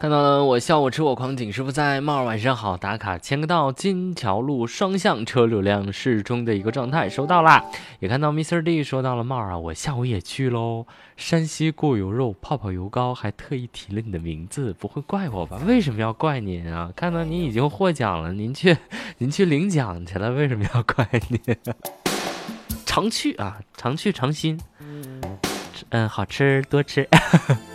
看到了我笑我吃我狂，景师傅在。帽儿晚上好，打卡签个到，金桥路双向车流量适中的一个状态，收到啦。也看到 Mr. D 说到了帽儿啊，我下午也去喽。山西过油肉泡泡油糕，还特意提了你的名字，不会怪我吧？为什么要怪您啊？看到您已经获奖了，您去领奖去了，为什么要怪您？常去啊，常去常新。好吃多吃。